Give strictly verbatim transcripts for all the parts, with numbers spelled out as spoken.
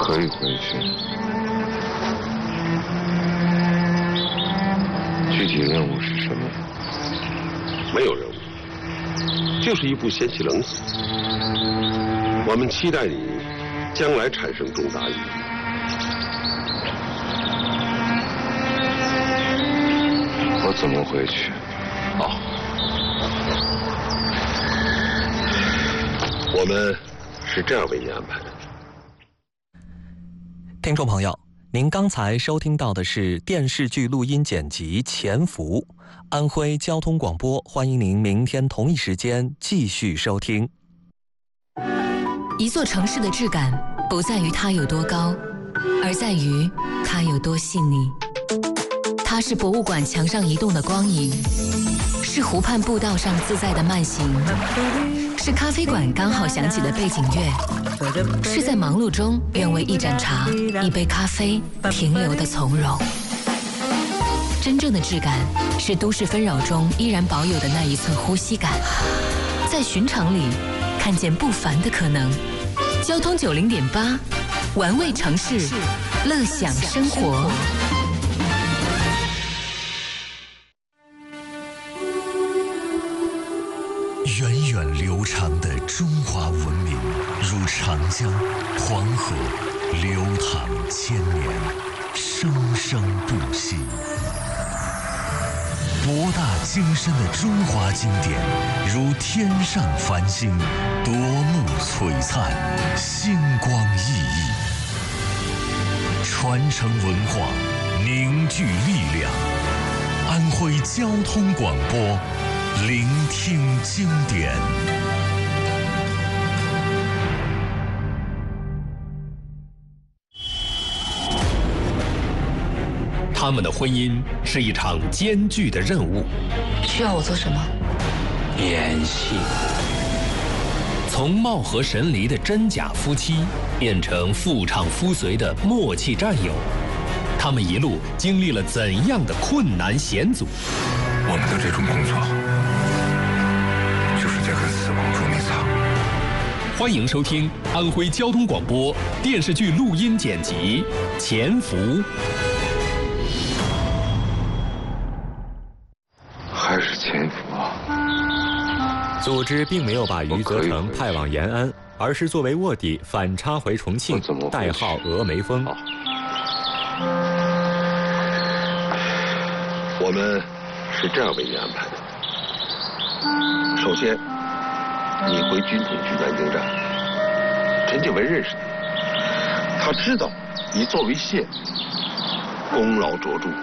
可以回去。具体任务是什么？ 没有任务，就是一部先期冷死。我们期待你将来产生重大意义。 我怎么回去？ 好，我们是这样为你安排的。 听众朋友，您刚才收听到的是电视剧录音剪辑《潜伏》，安徽交通广播，欢迎您明天同一时间继续收听。 一座城市的质感不在于它有多高，而在于它有多细腻。它是博物馆墙上移动的光影，是湖畔步道上自在的慢行，是咖啡馆刚好响起的背景乐，是在忙碌中愿为一盏茶、一杯咖啡停留的从容。真正的质感是都市纷扰中依然保有的那一寸呼吸感，在寻常里看见不凡的可能。交通九零点八，玩味城市，乐享生活。 源远流长的中华文明，如长江、黄河，流淌千年，生生不息。博大精深的中华经典，如天上繁星，夺目璀璨，星光熠熠。传承文化，凝聚力量。安徽交通广播，聆听经典。 他们的婚姻是一场艰巨的任务。 需要我做什么？ 演戏。从貌合神离的真假夫妻，变成妇唱夫随的默契战友，他们一路经历了怎样的困难险阻？ 我们的这种工作，就是在跟死亡捉迷藏。 欢迎收听安徽交通广播电视剧录音剪辑《潜伏》。 还是潜伏啊！ 组织并没有把余则成派往延安，而是作为卧底反插回重庆，代号峨眉峰。 我们是这样为你安排的。首先，你回军统去南京站，陈建文认识你，他知道你作为县功劳卓著。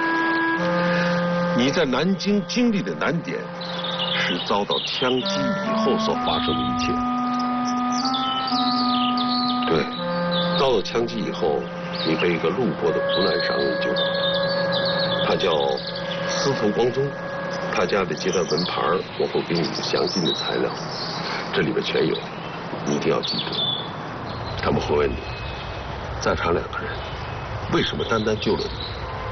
你在南京经历的难点，是遭到枪击以后所发生的一切。对，遭到枪击以后，你被一个路过的湖南商人救到，他叫司徒光宗，他家的接待文牌我会给你详尽的材料，这里边全有，你一定要记住。他们会问你，在场两个人，为什么单单救了你？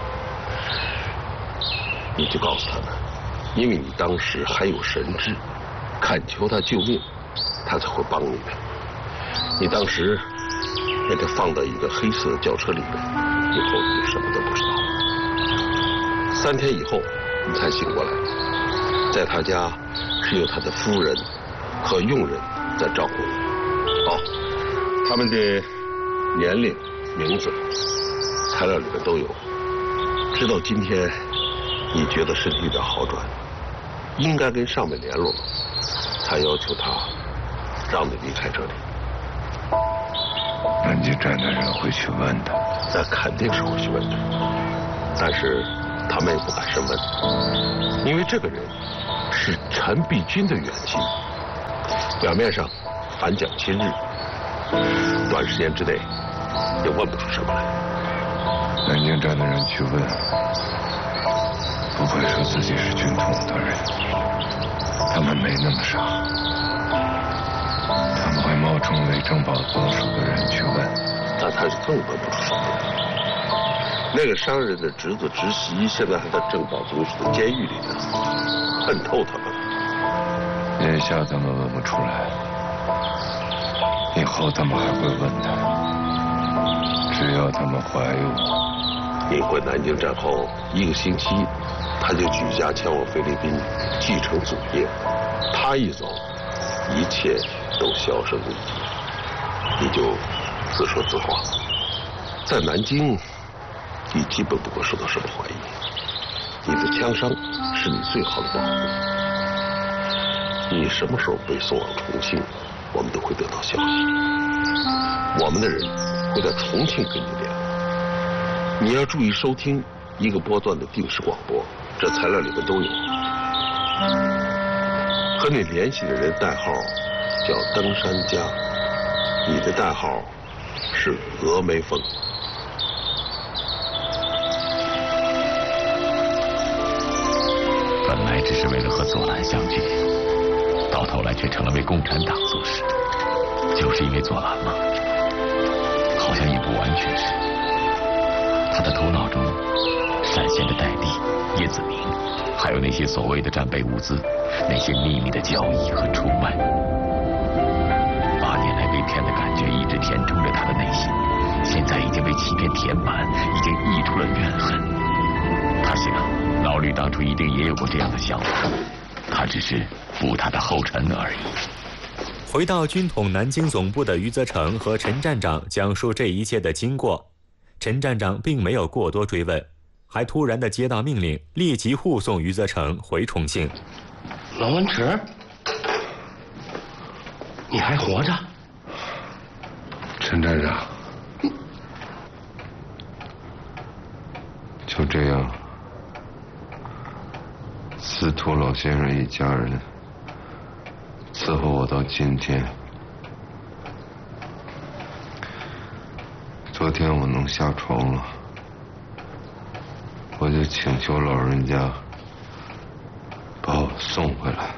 你就告诉他们，因为你当时还有神智，恳求他救命，他才会帮你的。你当时被他放到一个黑色的轿车里面，以后你什么都不知道。三天以后你才醒过来，在他家是由他的夫人和佣人在照顾你。好，他们的年龄、名字、材料里面都有。直到今天你觉得身体有点好转，应该跟上面联络，才要求他让你离开这里。 南京站的人会去问的， 那肯定是会去问的，但是他们也不敢深问，因为这个人是陈璧君的远亲，表面上反蒋亲日，短时间之内也问不出什么来。 南京站的人去问，不会说自己是军统的人，他们没那么傻，他们会冒充伪政保总署的人去问， 那他就更问不出什么来。那个商人的侄子侄媳现在还在政保总署的监狱里呢，恨透他们了。 眼下他们问不出来，以后他们还会问的。 只要他们怀疑我。 您回南京战后一个星期，他就举家前往菲律宾继承祖业。他一走，一切都销声匿迹。你就自说自话。在南京，你基本不会受到什么怀疑。你的枪伤是你最好的保护。你什么时候被送往重庆，我们都会得到消息。我们的人会在重庆跟你联络。你要注意收听一个波段的定时广播，这材料里面都有。和你联系的人代号叫登山家，你的代号是峨眉峰。 本来只是为了和左蓝相聚，到头来却成了为共产党做事，就是因为左蓝吗？好像也不完全是。他的头脑中闪现着戴笠、叶子明，还有那些所谓的战备物资，那些秘密的交易和出卖。八年来被骗的感觉一直填充着他的内心，现在已经被欺骗填满，已经溢出了怨恨。他想，老吕当初一定也有过这样的想法，他只是步他的后尘而已。 回到军统南京总部的余则成和陈站长讲述这一切的经过，陈站长并没有过多追问，还突然的接到命令，立即护送余则成回重庆。 冷文池，你还活着？ 陈站长，就这样，司徒老先生一家人伺候我到今天。昨天我能下床了，我就请求老人家把我送回来。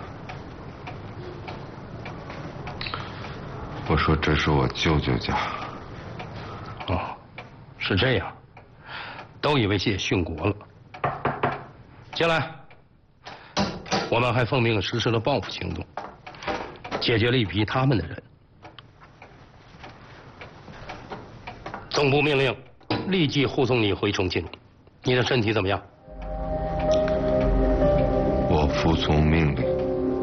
我说这是我舅舅家。 哦，是这样，都以为谢殉国了。进来，我们还奉命实施了报复行动，解决了一批他们的人。总部命令，立即护送你回重庆。你的身体怎么样？ 我服从命令。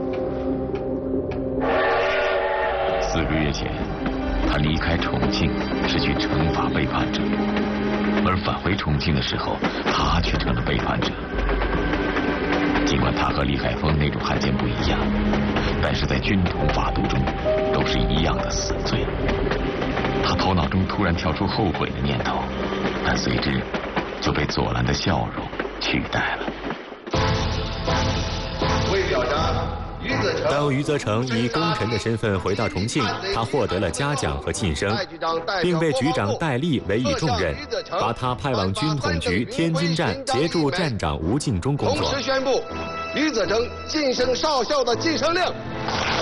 四个月前，他离开重庆是去惩罚背叛者，而返回重庆的时候，他却成了背叛者。尽管他和李海峰那种汉奸不一样，但是在军统法度中都是一样的死罪。他头脑中突然跳出后悔的念头，但随之就被左蓝的笑容取代了。 为表彰余则成， 当余则成以功臣的身份回到重庆，他获得了嘉奖和晋升，并被局长戴笠委以重任，把他派往军统局天津站协助站长吴敬中工作。 同时宣布余则成晋升少校的晋升令。